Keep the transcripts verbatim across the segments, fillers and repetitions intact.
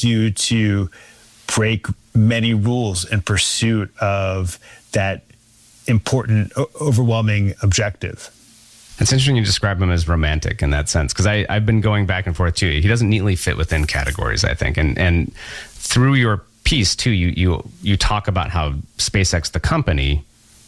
allows you to break many rules in pursuit of that important, o- overwhelming objective. It's interesting you describe him as romantic in that sense, because I've been going back and forth too. He doesn't neatly fit within categories, I think. And and through your piece too, you you you talk about how SpaceX, the company,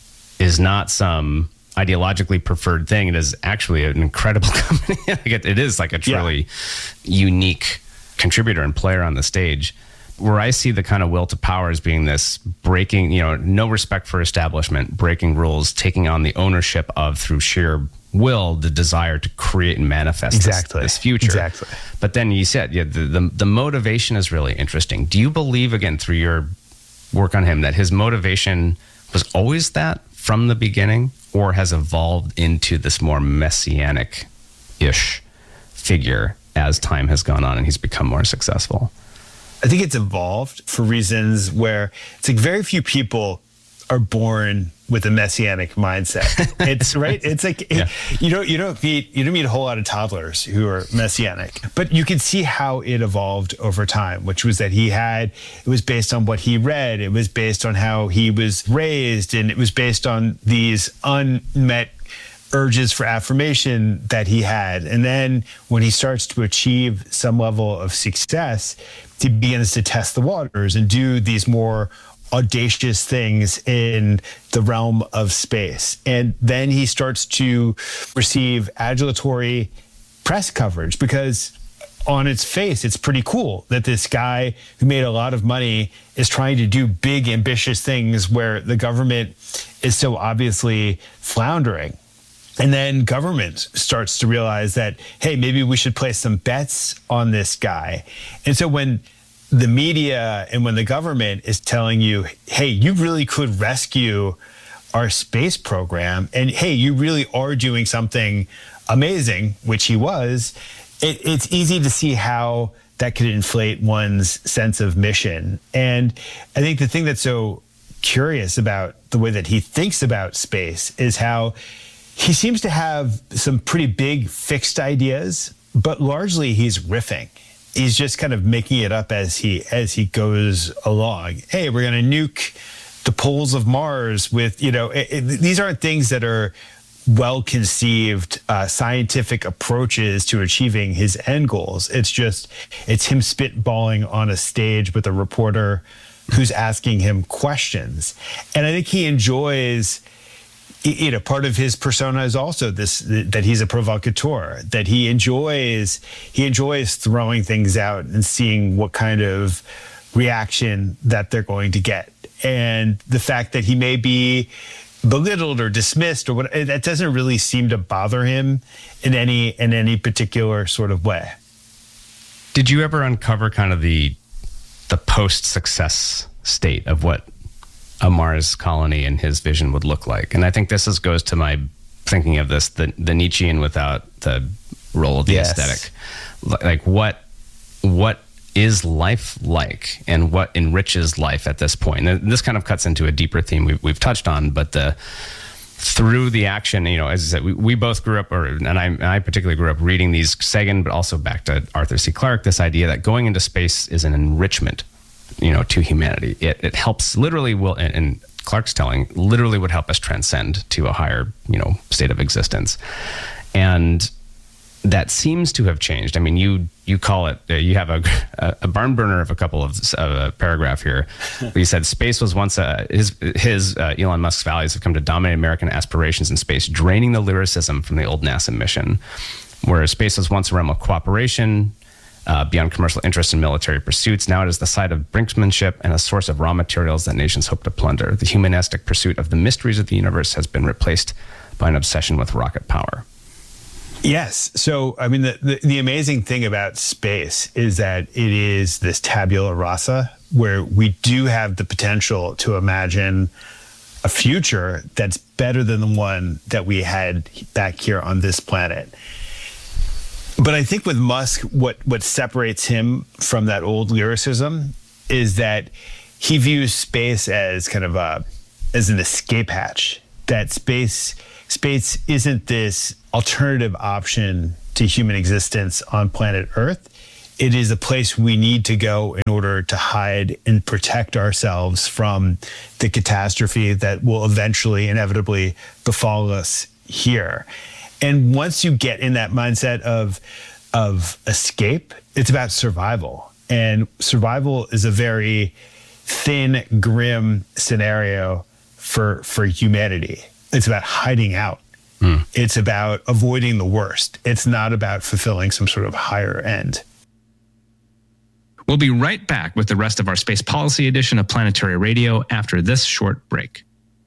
is not some ideologically preferred thing. It is actually an incredible company. it, it is like a truly yeah. unique contributor and player on the stage. Where I see the kind of will to power as being this breaking, you know, no respect for establishment, breaking rules, taking on the ownership of, through sheer will, the desire to create and manifest exactly. this, this future. Exactly. But then you said, yeah, the, the the motivation is really interesting. Do you believe, again, through your work on him, that his motivation was always that from the beginning, or has evolved into this more messianic-ish figure as time has gone on and he's become more successful? I think it's evolved for reasons where it's like very few people are born with a messianic mindset. It's right. It's like yeah. you don't you don't meet you don't meet a whole lot of toddlers who are messianic, but you can see how it evolved over time, which was that he had it was based on what he read, it was based on how he was raised, and it was based on these unmet urges for affirmation that he had. And then when he starts to achieve some level of success, he begins to test the waters and do these more audacious things in the realm of space. And then he starts to receive adulatory press coverage because on its face, it's pretty cool that this guy who made a lot of money is trying to do big, ambitious things where the government is so obviously floundering. And then government starts to realize that, hey, maybe we should place some bets on this guy. And so when the media and when the government is telling you, hey, you really could rescue our space program, and hey, you really are doing something amazing, which he was, it, it's easy to see how that could inflate one's sense of mission. And I think the thing that's so curious about the way that he thinks about space is how he seems to have some pretty big fixed ideas, but largely he's riffing. He's just kind of making it up as he as he goes along. Hey, we're going to nuke the poles of Mars with, you know, it, it, these aren't things that are well-conceived uh, scientific approaches to achieving his end goals. It's just, it's him spitballing on a stage with a reporter who's asking him questions. And I think he enjoys, you know, part of his persona is also this, that he's a provocateur, that he enjoys, he enjoys throwing things out and seeing what kind of reaction that they're going to get. And the fact that he may be belittled or dismissed or what, that doesn't really seem to bother him in any, in any particular sort of way. Did you ever uncover kind of the, the post-success state of what a Mars colony and his vision would look like? And I think this is, goes to my thinking of this, the, the Nietzschean without the role of the yes. aesthetic. Like what, what is life like and what enriches life at this point? And this kind of cuts into a deeper theme we've, we've touched on, but the, through the action, you know, as I said, we, we both grew up, or and I, and I particularly grew up reading these Sagan, but also back to Arthur C. Clarke, this idea that going into space is an enrichment, you know, to humanity. It, it helps literally will, and, and Clarke's telling, literally would help us transcend to a higher, you know, state of existence. And that seems to have changed. I mean, you you call it, uh, you have a, a barn burner of a couple of uh, a paragraph here. You said space was once a, his his uh, Elon Musk's values have come to dominate American aspirations in space, draining the lyricism from the old NASA mission. Whereas space was once a realm of cooperation, uh, beyond commercial interests and military pursuits, now it is the site of brinksmanship and a source of raw materials that nations hope to plunder. The humanistic pursuit of the mysteries of the universe has been replaced by an obsession with rocket power. Yes. So, I mean, the, the, the amazing thing about space is that it is this tabula rasa where we do have the potential to imagine a future that's better than the one that we had back here on this planet. But I think with Musk, what, what separates him from that old lyricism is that he views space as kind of a, as an escape hatch, that space space isn't this alternative option to human existence on planet Earth. it is a place we need to go in order to hide and protect ourselves from the catastrophe that will eventually, inevitably befall us here. And once you get in that mindset of, of escape, it's about survival. And survival is a very thin, grim scenario for, for humanity. It's about hiding out. Mm. It's about avoiding the worst. It's not about fulfilling some sort of higher end. We'll be right back with the rest of our Space Policy edition of Planetary Radio after this short break.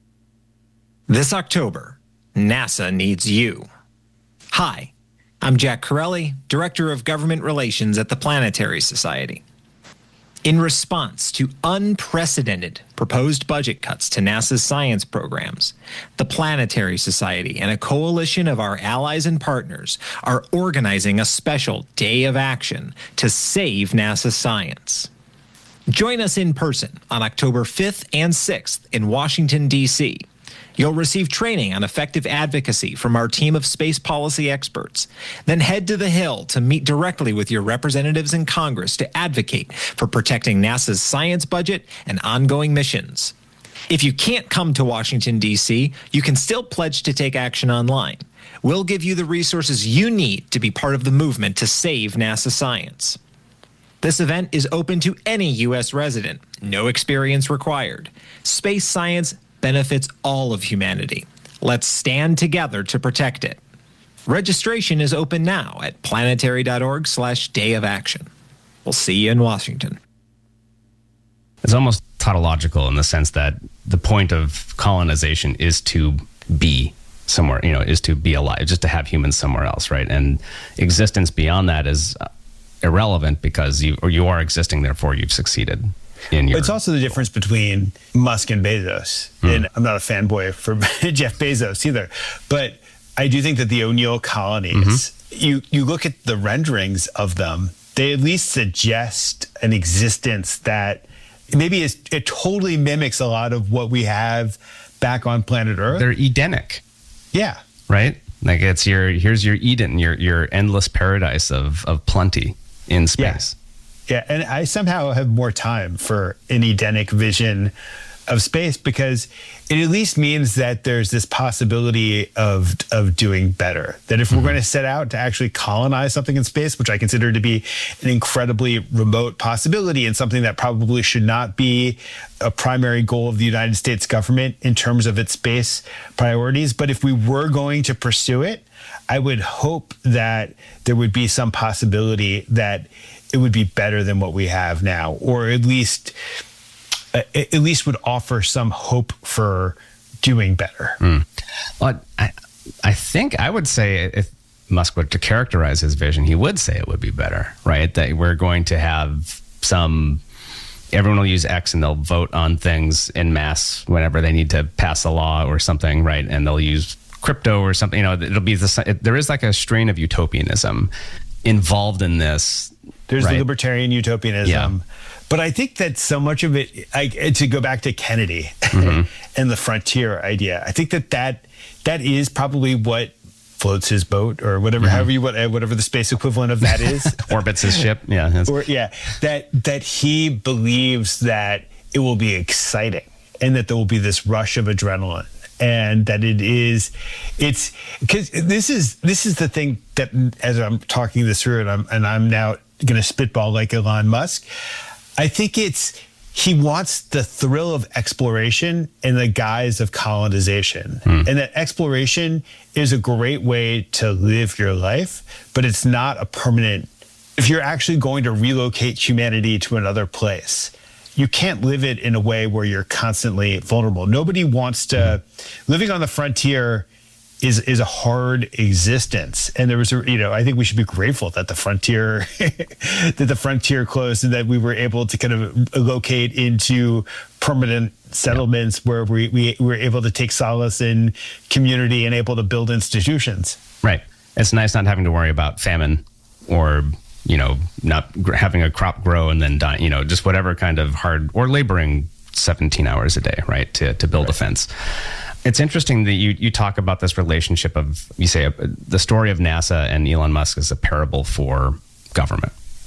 This October, NASA needs you. Hi, I'm Jack Corelli, Director of Government Relations at the Planetary Society. In response to unprecedented proposed budget cuts to NASA's science programs, the Planetary Society and a coalition of our allies and partners are organizing a special day of action to save NASA science. Join us in person on October fifth and sixth in Washington, D C You'll receive training on effective advocacy from our team of space policy experts. Then head to the Hill to meet directly with your representatives in Congress to advocate for protecting NASA's science budget and ongoing missions. If you can't come to Washington, D C, you can still pledge to take action online. We'll give you the resources you need to be part of the movement to save NASA science. This event is open to any U S resident, no experience required. Space science benefits all of humanity. Let's stand together to protect it. Registration is open now at planetary.org slash day of action. We'll see you in Washington. It's almost tautological in the sense that the point of colonization is to be somewhere, you know, is to be alive, just to have humans somewhere else, right? And existence beyond that is irrelevant because you, or you are existing, therefore you've succeeded. In your it's also the difference between Musk and Bezos. Mm. And I'm not a fanboy for Jeff Bezos either. But I do think that the O'Neill colonies, mm-hmm. you, you look at the renderings of them, they at least suggest an existence that maybe is, it totally mimics a lot of what we have back on planet Earth. They're Edenic. Yeah. Right? Like it's your, here's your Eden, your, your endless paradise of, of plenty in space. Yeah. Yeah, and I somehow have more time for an Edenic vision of space because it at least means that there's this possibility of of doing better. That if mm-hmm. we're going to set out to actually colonize something in space, which I consider to be an incredibly remote possibility and something that probably should not be a primary goal of the United States government in terms of its space priorities, but if we were going to pursue it, I would hope that there would be some possibility that it would be better than what we have now, or at least uh, at least would offer some hope for doing better. Mm. Well, I, I think I would say if Musk were to characterize his vision, he would say it would be better, right? That we're going to have some, everyone will use X and they'll vote on things en masse whenever they need to pass a law or something, right? And they'll use crypto or something, you know, it'll be this, it, there is like a strain of utopianism involved in this. There's right? the libertarian utopianism. Yeah. But I think that so much of it, I, to go back to Kennedy mm-hmm. and the frontier idea, I think that, that that is probably what floats his boat or whatever, mm-hmm. however you, whatever the space equivalent of that is. Orbits his ship. Yeah. Or, yeah. That, that he believes that it will be exciting and that there will be this rush of adrenaline. And that it is, it's because this is this is the thing that as I'm talking this through, and I'm and I'm now going to spitball like Elon Musk. I think it's he wants the thrill of exploration in the guise of colonization, hmm. and that exploration is a great way to live your life, but it's not a permanent. If you're actually going to relocate humanity to another place, you can't live it in a way where you're constantly vulnerable. Nobody wants to, living on the frontier is is a hard existence. And there was a, you know, I think we should be grateful that the frontier, that the frontier closed and that we were able to kind of locate into permanent settlements where we, we were able to take solace in community and able to build institutions. Right. It's nice not having to worry about famine or, you know, not gr- having a crop grow and then die, you know, just whatever kind of hard, or laboring seventeen hours a day, right, to, to build right. a fence. It's interesting that you, you talk about this relationship of, you say, uh, the story of NASA and Elon Musk is a parable for government.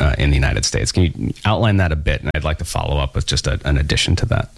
uh, in the United States. Can you outline that a bit? And I'd like to follow up with just a, an addition to that.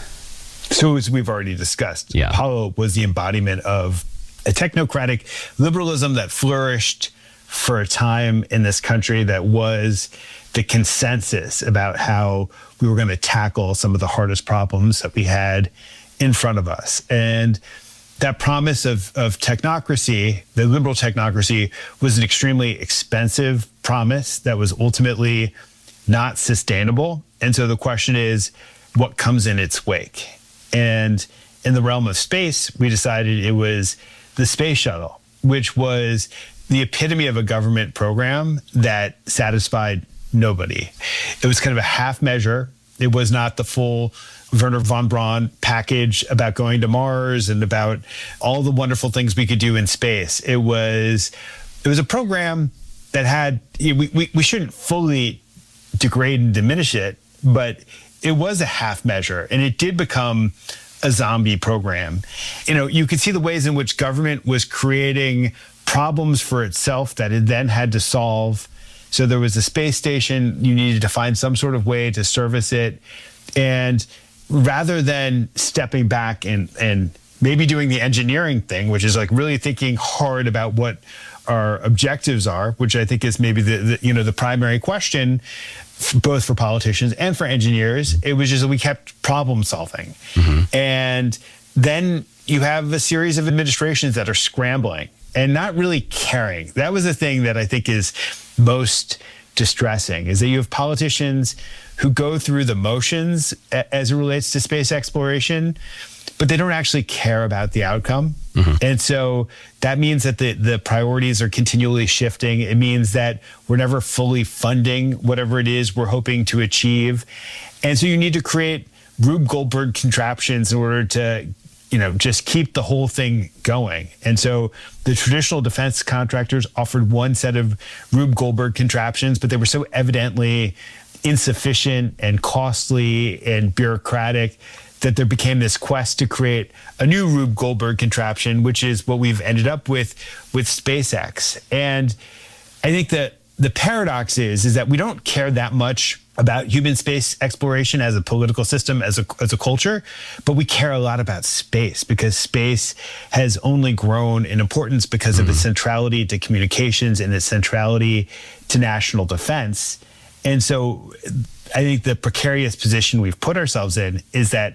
So as we've already discussed, yeah. Apollo was the embodiment of a technocratic liberalism that flourished for a time in this country, that was the consensus about how we were going to tackle some of the hardest problems that we had in front of us. And that promise of, of technocracy, the liberal technocracy, was an extremely expensive promise that was ultimately not sustainable. And so the question is, what comes in its wake? And in the realm of space, we decided it was the space shuttle, which was the epitome of a government program that satisfied nobody. It was kind of a half measure. It was not the full Wernher von Braun package about going to Mars and about all the wonderful things we could do in space. It was it was a program that had, we, we, we shouldn't fully degrade and diminish it, but it was a half measure, and it did become a zombie program. You know, you could see the ways in which government was creating problems for itself that it then had to solve. So there was a space station, you needed to find some sort of way to service it. And rather than stepping back and, and maybe doing the engineering thing, which is like really thinking hard about what our objectives are, which I think is maybe the, the you know the primary question, both for politicians and for engineers, it was just that we kept problem solving. Mm-hmm. And then you have a series of administrations that are scrambling and not really caring. That was the thing that I think is most distressing, is that you have politicians who go through the motions as it relates to space exploration, but they don't actually care about the outcome. Mm-hmm. And so that means that the, the priorities are continually shifting. It means that we're never fully funding whatever it is we're hoping to achieve. And so you need to create Rube Goldberg contraptions in order to, you know, just keep the whole thing going. And so the traditional defense contractors offered one set of Rube Goldberg contraptions, but they were so evidently insufficient and costly and bureaucratic that there became this quest to create a new Rube Goldberg contraption, which is what we've ended up with with SpaceX. And I think that the paradox is, is that we don't care that much about human space exploration as a political system, as a, as a culture, but we care a lot about space, because space has only grown in importance because mm-hmm. of its centrality to communications and its centrality to national defense. And so I think the precarious position we've put ourselves in is that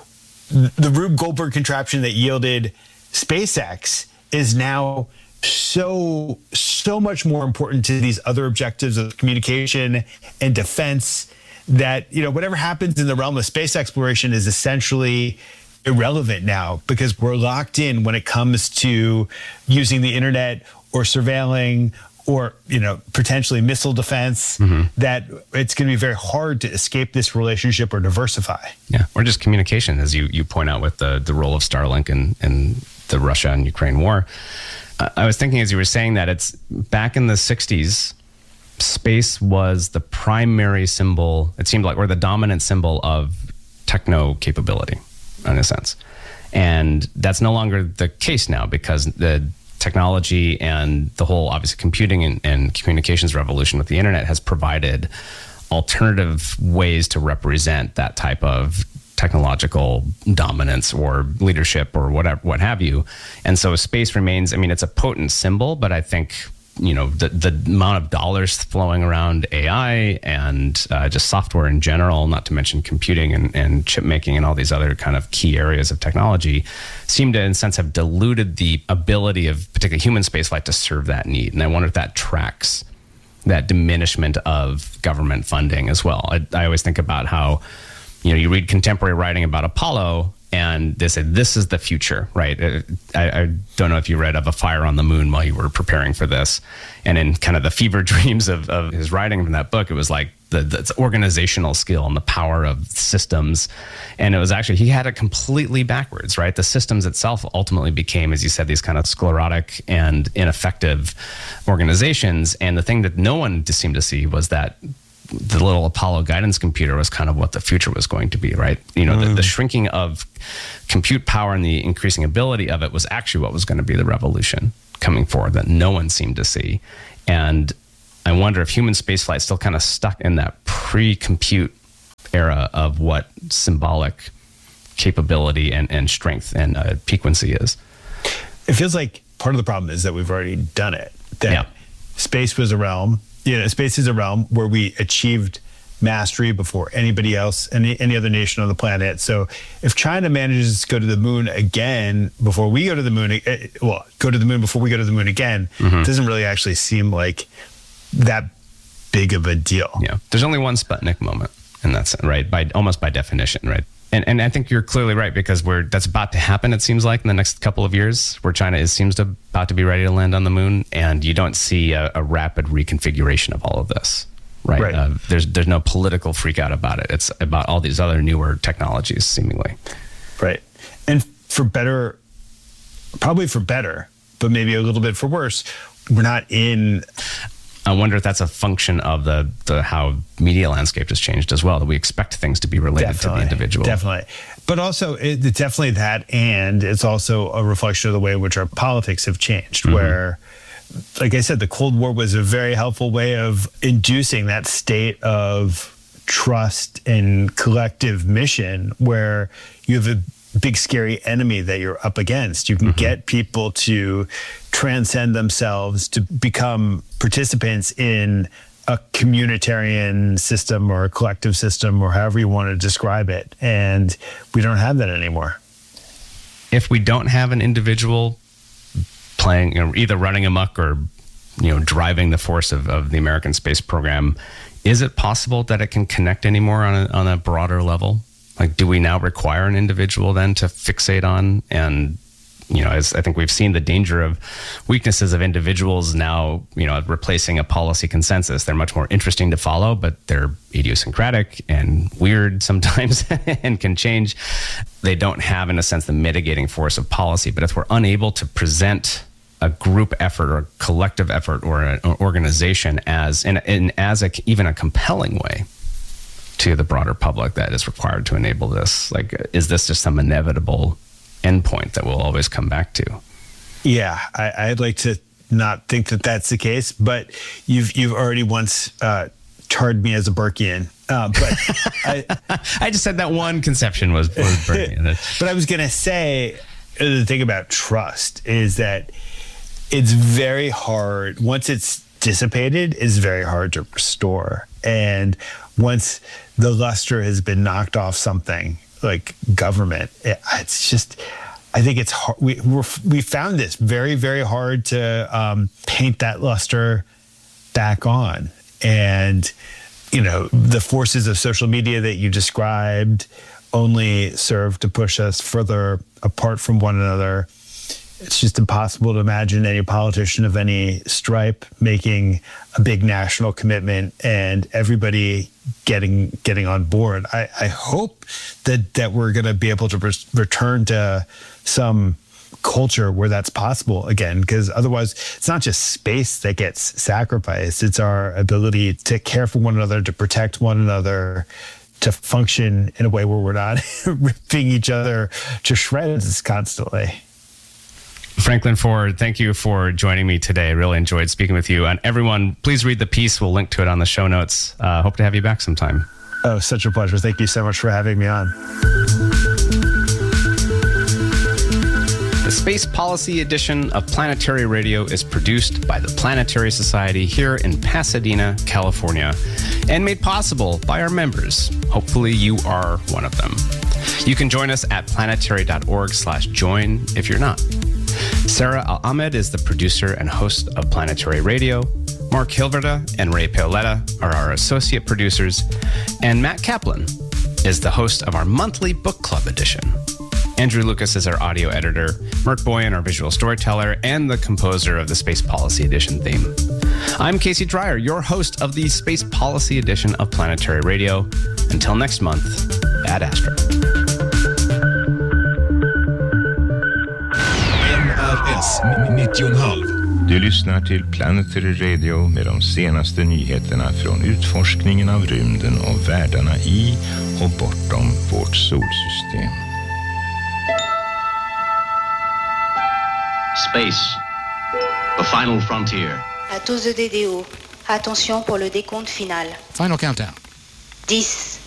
the Rube Goldberg contraption that yielded SpaceX is now so, so much more important to these other objectives of communication and defense that, you know, whatever happens in the realm of space exploration is essentially irrelevant now, because we're locked in when it comes to using the internet or surveilling or, you know, potentially missile defense, mm-hmm. that it's going to be very hard to escape this relationship or diversify. Yeah, or just communication, as you, you point out with the, the role of Starlink and, and the Russia and Ukraine war. Uh, I was thinking as you were saying that, it's back in the sixties, space was the primary symbol, it seemed like, or the dominant symbol of techno capability, in a sense. And that's no longer the case now, because the technology and the whole, obviously, computing and, and communications revolution with the internet has provided alternative ways to represent that type of technological dominance or leadership or whatever, what have you. And so space remains, I mean, it's a potent symbol, but I think, you know, the, the amount of dollars flowing around A I and uh, just software in general, not to mention computing and, and chip making and all these other kind of key areas of technology, seem to, in a sense, have diluted the ability of particularly human spaceflight to serve that need. And I wonder if that tracks that diminishment of government funding as well. I, I always think about how, you know, you read contemporary writing about Apollo, and they say, this is the future, right? I, I don't know if you read Of a Fire on the Moon while you were preparing for this. And in kind of the fever dreams of, of his writing from that book, it was like the, the organizational skill and the power of systems. And it was actually, he had it completely backwards, right? The systems itself ultimately became, as you said, these kind of sclerotic and ineffective organizations. And the thing that no one seemed to see was that the little Apollo guidance computer was kind of what the future was going to be, right? You know, mm. the, the shrinking of compute power and the increasing ability of it was actually what was going to be the revolution coming forward that no one seemed to see. And I wonder if human spaceflight is still kind of stuck in that pre-compute era of what symbolic capability and, and strength and uh, piquancy is. It feels like part of the problem is that we've already done it. That yeah. space was a realm, you know, space is a realm where we achieved mastery before anybody else, any any other nation on the planet. So if China manages to go to the moon again before we go to the moon, well, go to the moon before we go to the moon again, mm-hmm. it doesn't really actually seem like that big of a deal. Yeah, there's only one Sputnik moment, and that's right by almost by definition, right? And and I think you're clearly right, because we're that's about to happen. It seems like in the next couple of years, where China is seems to about to be ready to land on the moon, and you don't see a, a rapid reconfiguration of all of this. Right. right. Uh, there's there's no political freak out about it. It's about all these other newer technologies, seemingly. Right. And for better, probably for better, but maybe a little bit for worse, we're not in. I wonder if that's a function of the, the how media landscape has changed as well, that we expect things to be related definitely, to the individual. Definitely. But also, it, it's definitely that, and it's also a reflection of the way in which our politics have changed, mm-hmm. where, like I said, the Cold War was a very helpful way of inducing that state of trust and collective mission where you have a big, scary enemy that you're up against. You can mm-hmm. get people to transcend themselves, to become participants in a communitarian system or a collective system, or however you want to describe it. And we don't have that anymore. If we don't have an individual playing, you know, either running amok or, you know, driving the force of, of the American space program, is it possible that it can connect anymore on a, on a broader level? Like, do we now require an individual then to fixate on? And, you know, as I think we've seen the danger of weaknesses of individuals now, you know, replacing a policy consensus. They're much more interesting to follow, but they're idiosyncratic and weird sometimes and can change. They don't have, in a sense, the mitigating force of policy. But if we're unable to present a group effort or a collective effort or an organization as, in, in as a, even a compelling way to the broader public that is required to enable this, like, is this just some inevitable endpoint that we'll always come back to? Yeah, I, I'd like to not think that that's the case, but you've you've already once uh, tarred me as a Burkean. Uh, but I, I just said that one conception was, was Burkean. But I was going to say, the thing about trust is that it's very hard, once it's dissipated, it's very hard to restore. And once the luster has been knocked off something like government, it, it's just, I think it's hard. We we're, we found this very, very hard to um, paint that luster back on. And, you know, the forces of social media that you described only serve to push us further apart from one another. It's just impossible to imagine any politician of any stripe making a big national commitment and everybody getting getting on board. I, I hope that that we're going to be able to re- return to some culture where that's possible again, because otherwise it's not just space that gets sacrificed. It's our ability to care for one another, to protect one another, to function in a way where we're not ripping each other to shreds constantly. Franklin Ford, thank you for joining me today. I really enjoyed speaking with you. And everyone, please read the piece. We'll link to it on the show notes. Uh, hope to have you back sometime. Oh, such a pleasure. Thank you so much for having me on. The Space Policy edition of Planetary Radio is produced by the Planetary Society here in Pasadena, California, and made possible by our members. Hopefully you are one of them. You can join us at planetary.org slash join if you're not. Sarah Al-Ahmed is the producer and host of Planetary Radio. Mark Hilverda and Ray Paoletta are our associate producers. And Matt Kaplan is the host of our monthly book club edition. Andrew Lucas is our audio editor, Mert Boyan our visual storyteller, and the composer of the Space Policy Edition theme. I'm Casey Dreyer, your host of the Space Policy Edition of Planetary Radio. Until next month, Ad Astra. N R S nittio komma fem. Du lyssnar till Planetary Radio med de senaste nyheterna från utforskningen av rymden och världarna i och bortom vårt solsystem. Space, the final frontier. À tous de D D O, Attention pour le décompte final. Final countdown. dix,